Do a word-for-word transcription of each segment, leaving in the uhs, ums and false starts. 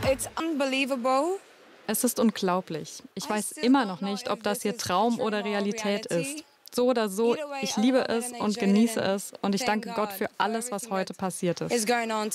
It's unbelievable. Es ist unglaublich. Ich weiß immer noch nicht, ob das hier Traum oder Realität ist. So oder so, ich liebe es und genieße es und ich danke Gott für alles, was heute passiert ist.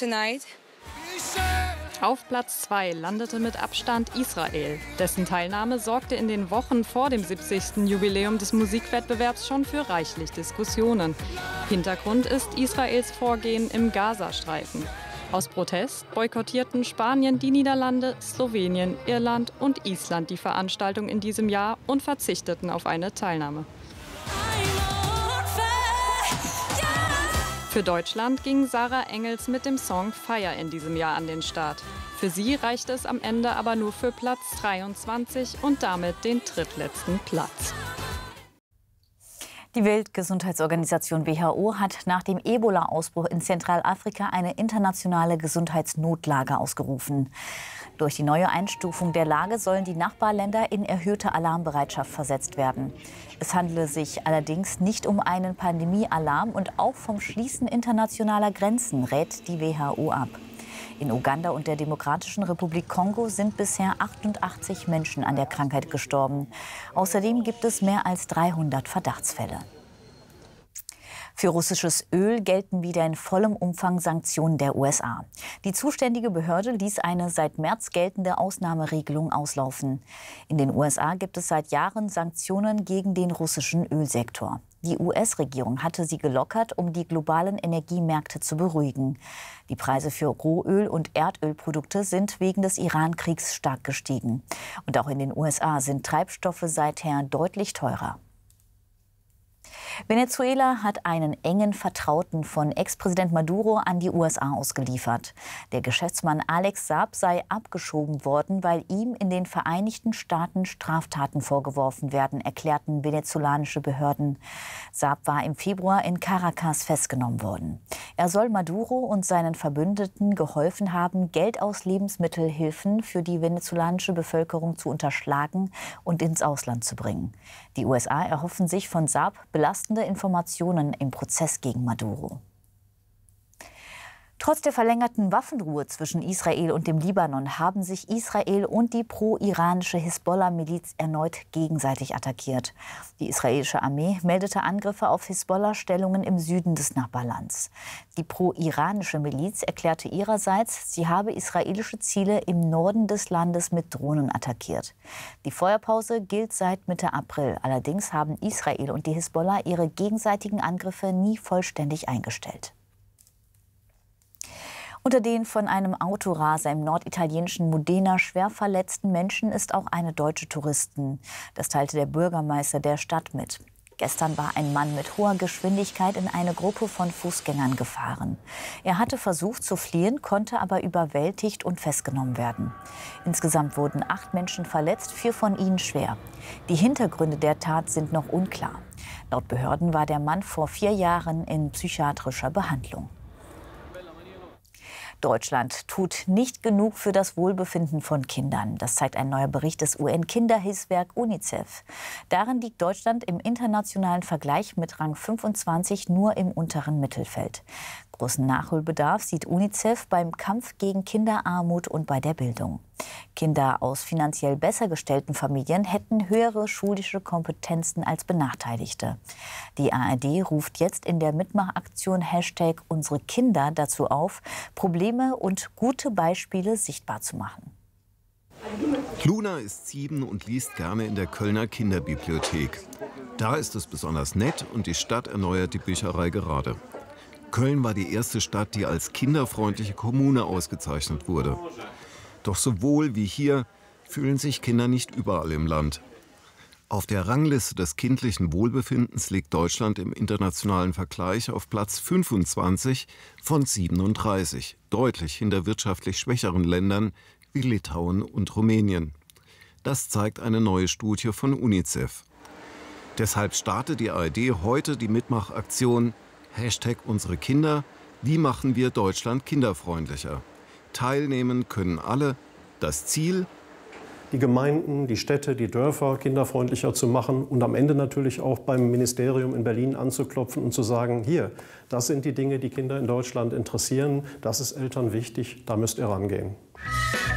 Auf Platz zwei landete mit Abstand Israel. Dessen Teilnahme sorgte in den Wochen vor dem siebzigsten Jubiläum des Musikwettbewerbs schon für reichlich Diskussionen. Hintergrund ist Israels Vorgehen im Gazastreifen. Aus Protest boykottierten Spanien, die Niederlande, Slowenien, Irland und Island die Veranstaltung in diesem Jahr und verzichteten auf eine Teilnahme. Für Deutschland ging Sarah Engels mit dem Song Fire in diesem Jahr an den Start. Für sie reichte es am Ende aber nur für Platz dreiundzwanzig und damit den drittletzten Platz. Die Weltgesundheitsorganisation W H O hat nach dem Ebola-Ausbruch in Zentralafrika eine internationale Gesundheitsnotlage ausgerufen. Durch die neue Einstufung der Lage sollen die Nachbarländer in erhöhte Alarmbereitschaft versetzt werden. Es handele sich allerdings nicht um einen Pandemiealarm und auch vom Schließen internationaler Grenzen rät die W H O ab. In Uganda und der Demokratischen Republik Kongo sind bisher achtundachtzig Menschen an der Krankheit gestorben. Außerdem gibt es mehr als dreihundert Verdachtsfälle. Für russisches Öl gelten wieder in vollem Umfang Sanktionen der U S A. Die zuständige Behörde ließ eine seit März geltende Ausnahmeregelung auslaufen. In den U S A gibt es seit Jahren Sanktionen gegen den russischen Ölsektor. Die U S-Regierung hatte sie gelockert, um die globalen Energiemärkte zu beruhigen. Die Preise für Rohöl und Erdölprodukte sind wegen des Iran-Kriegs stark gestiegen. Und auch in den U S A sind Treibstoffe seither deutlich teurer. Venezuela hat einen engen Vertrauten von Ex-Präsident Maduro an die U S A ausgeliefert. Der Geschäftsmann Alex Saab sei abgeschoben worden, weil ihm in den Vereinigten Staaten Straftaten vorgeworfen werden, erklärten venezolanische Behörden. Saab war im Februar in Caracas festgenommen worden. Er soll Maduro und seinen Verbündeten geholfen haben, Geld aus Lebensmittelhilfen für die venezolanische Bevölkerung zu unterschlagen und ins Ausland zu bringen. Die U S A erhoffen sich von Saab belastende Informationen im Prozess gegen Maduro. Trotz der verlängerten Waffenruhe zwischen Israel und dem Libanon haben sich Israel und die pro-iranische Hisbollah-Miliz erneut gegenseitig attackiert. Die israelische Armee meldete Angriffe auf Hisbollah-Stellungen im Süden des Nachbarlands. Die pro-iranische Miliz erklärte ihrerseits, sie habe israelische Ziele im Norden des Landes mit Drohnen attackiert. Die Feuerpause gilt seit Mitte April. Allerdings haben Israel und die Hisbollah ihre gegenseitigen Angriffe nie vollständig eingestellt. Unter den von einem Autoraser im norditalienischen Modena schwer verletzten Menschen ist auch eine deutsche Touristin. Das teilte der Bürgermeister der Stadt mit. Gestern war ein Mann mit hoher Geschwindigkeit in eine Gruppe von Fußgängern gefahren. Er hatte versucht zu fliehen, konnte aber überwältigt und festgenommen werden. Insgesamt wurden acht Menschen verletzt, vier von ihnen schwer. Die Hintergründe der Tat sind noch unklar. Laut Behörden war der Mann vor vier Jahren in psychiatrischer Behandlung. Deutschland tut nicht genug für das Wohlbefinden von Kindern. Das zeigt ein neuer Bericht des U N-Kinderhilfswerk UNICEF. Darin liegt Deutschland im internationalen Vergleich mit Rang fünfundzwanzig nur im unteren Mittelfeld. Großen Nachholbedarf sieht UNICEF beim Kampf gegen Kinderarmut und bei der Bildung. Kinder aus finanziell besser gestellten Familien hätten höhere schulische Kompetenzen als Benachteiligte. Die A R D ruft jetzt in der Mitmachaktion Hashtag Unsere Kinder dazu auf, Probleme und gute Beispiele sichtbar zu machen. Luna ist sieben und liest gerne in der Kölner Kinderbibliothek. Da ist es besonders nett und die Stadt erneuert die Bücherei gerade. Köln war die erste Stadt, die als kinderfreundliche Kommune ausgezeichnet wurde. Doch sowohl wie hier fühlen sich Kinder nicht überall im Land. Auf der Rangliste des kindlichen Wohlbefindens liegt Deutschland im internationalen Vergleich auf Platz fünfundzwanzig von siebenunddreißig, deutlich hinter wirtschaftlich schwächeren Ländern wie Litauen und Rumänien. Das zeigt eine neue Studie von UNICEF. Deshalb startet die A R D heute die Mitmachaktion Hashtag Unsere Kinder. Wie machen wir Deutschland kinderfreundlicher? Teilnehmen können alle. Das Ziel: die Gemeinden, die Städte, die Dörfer kinderfreundlicher zu machen und am Ende natürlich auch beim Ministerium in Berlin anzuklopfen und zu sagen, hier, das sind die Dinge, die Kinder in Deutschland interessieren, das ist Eltern wichtig, da müsst ihr rangehen.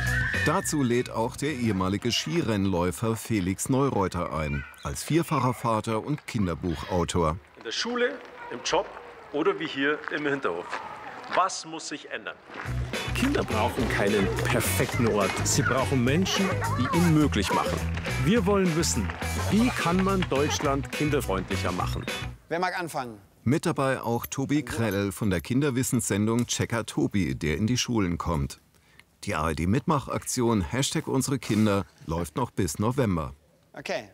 Dazu lädt auch der ehemalige Skirennläufer Felix Neureuter ein, als vierfacher Vater und Kinderbuchautor. In der Schule, im Job oder wie hier im Hinterhof. Was muss sich ändern? Kinder brauchen keinen perfekten Ort. Sie brauchen Menschen, die ihn möglich machen. Wir wollen wissen, wie kann man Deutschland kinderfreundlicher machen? Wer mag anfangen? Mit dabei auch Tobi Krell von der Kinderwissenssendung Checker Tobi, der in die Schulen kommt. Die A R D-Mitmachaktion Hashtag unsere Kinder läuft noch bis November. Okay.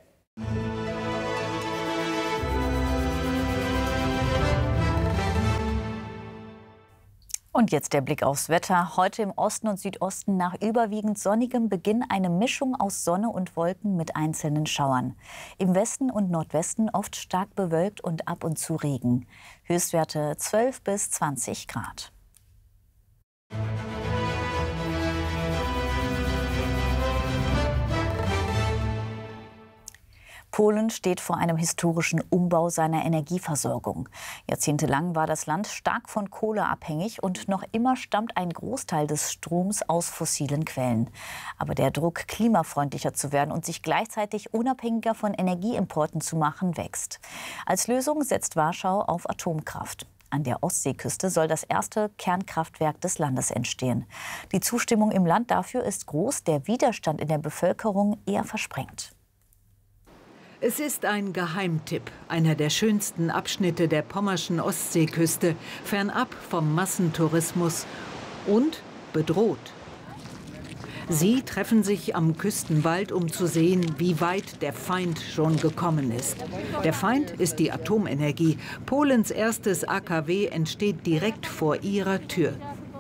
Und jetzt der Blick aufs Wetter. Heute im Osten und Südosten nach überwiegend sonnigem Beginn eine Mischung aus Sonne und Wolken mit einzelnen Schauern. Im Westen und Nordwesten oft stark bewölkt und ab und zu Regen. Höchstwerte zwölf bis zwanzig Grad. Polen steht vor einem historischen Umbau seiner Energieversorgung. Jahrzehntelang war das Land stark von Kohle abhängig und noch immer stammt ein Großteil des Stroms aus fossilen Quellen. Aber der Druck, klimafreundlicher zu werden und sich gleichzeitig unabhängiger von Energieimporten zu machen, wächst. Als Lösung setzt Warschau auf Atomkraft. An der Ostseeküste soll das erste Kernkraftwerk des Landes entstehen. Die Zustimmung im Land dafür ist groß, der Widerstand in der Bevölkerung eher versprengt. Es ist ein Geheimtipp, einer der schönsten Abschnitte der pommerschen Ostseeküste, fernab vom Massentourismus und bedroht. Sie treffen sich am Küstenwald, um zu sehen, wie weit der Feind schon gekommen ist. Der Feind ist die Atomenergie. Polens erstes A K W entsteht direkt vor ihrer Tür.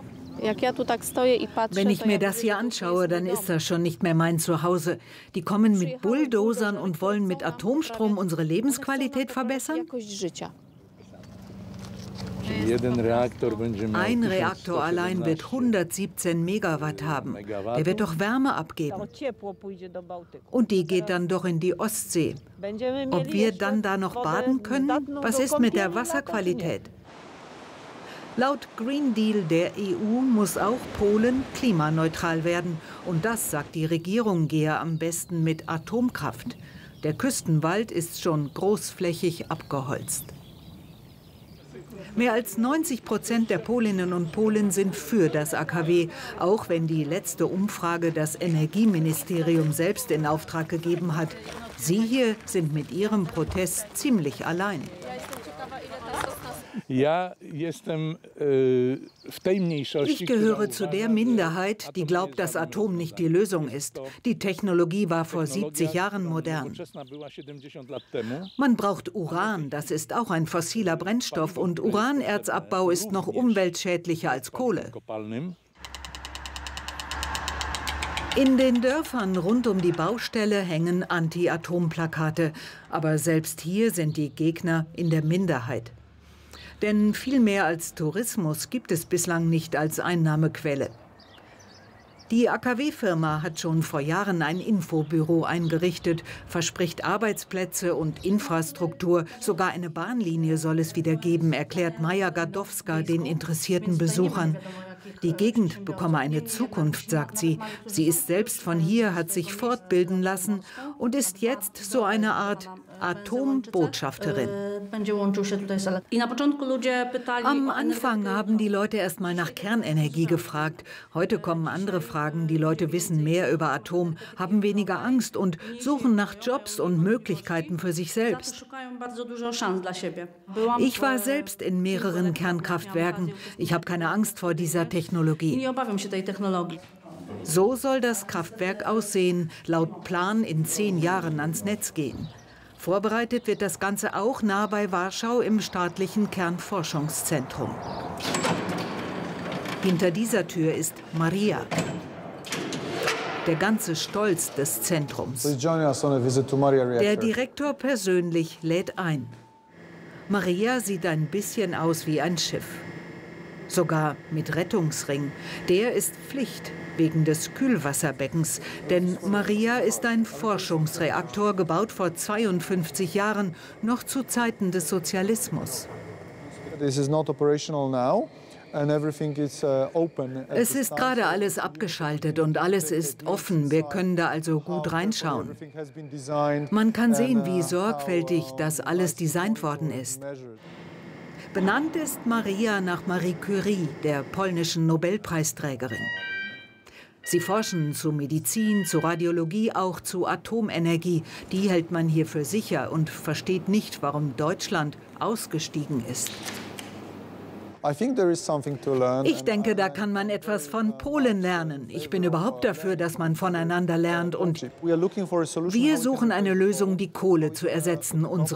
Wenn ich mir das hier anschaue, dann ist das schon nicht mehr mein Zuhause. Die kommen mit Bulldozern und wollen mit Atomstrom unsere Lebensqualität verbessern? Ein Reaktor allein wird hundertsiebzehn Megawatt haben. Der wird doch Wärme abgeben. Und die geht dann doch in die Ostsee. Ob wir dann da noch baden können? Was ist mit der Wasserqualität? Laut Green Deal der E U muss auch Polen klimaneutral werden. Und das, sagt die Regierung, gehe am besten mit Atomkraft. Der Küstenwald ist schon großflächig abgeholzt. Mehr als neunzig Prozent der Polinnen und Polen sind für das A K W, auch wenn die letzte Umfrage das Energieministerium selbst in Auftrag gegeben hat. Sie hier sind mit ihrem Protest ziemlich allein. Ich gehöre zu der Minderheit, die glaubt, dass Atom nicht die Lösung ist. Die Technologie war vor siebzig Jahren modern. Man braucht Uran, das ist auch ein fossiler Brennstoff, und Uranerzabbau ist noch umweltschädlicher als Kohle. In den Dörfern rund um die Baustelle hängen Anti-Atom-Plakate. Aber selbst hier sind die Gegner in der Minderheit. Denn viel mehr als Tourismus gibt es bislang nicht als Einnahmequelle. Die A K W-Firma hat schon vor Jahren ein Infobüro eingerichtet, verspricht Arbeitsplätze und Infrastruktur. Sogar eine Bahnlinie soll es wieder geben, erklärt Maja Gadowska den interessierten Besuchern. Die Gegend bekomme eine Zukunft, sagt sie. Sie ist selbst von hier, hat sich fortbilden lassen und ist jetzt so eine Art Atombotschafterin. Am Anfang haben die Leute erst mal nach Kernenergie gefragt. Heute kommen andere Fragen. Die Leute wissen mehr über Atom, haben weniger Angst und suchen nach Jobs und Möglichkeiten für sich selbst. Ich war selbst in mehreren Kernkraftwerken. Ich habe keine Angst vor dieser Technologie. So soll das Kraftwerk aussehen, laut Plan in zehn Jahren ans Netz gehen. Vorbereitet wird das Ganze auch nah bei Warschau im staatlichen Kernforschungszentrum. Hinter dieser Tür ist Maria, der ganze Stolz des Zentrums. Der Direktor persönlich lädt ein. Maria sieht ein bisschen aus wie ein Schiff. Sogar mit Rettungsring. Der ist Pflicht wegen des Kühlwasserbeckens. Denn Maria ist ein Forschungsreaktor, gebaut vor zweiundfünfzig Jahren, noch zu Zeiten des Sozialismus. This is not operational now. Es ist gerade alles abgeschaltet und alles ist offen. Wir können da also gut reinschauen. Man kann sehen, wie sorgfältig das alles designt worden ist. Benannt ist Maria nach Marie Curie, der polnischen Nobelpreisträgerin. Sie forschen zu Medizin, zu Radiologie, auch zu Atomenergie. Die hält man hier für sicher und versteht nicht, warum Deutschland ausgestiegen ist. Ich denke, da kann man etwas von Polen lernen. Ich bin überhaupt dafür, dass man voneinander lernt. Und wir suchen eine Lösung, die Kohle zu ersetzen. Unsere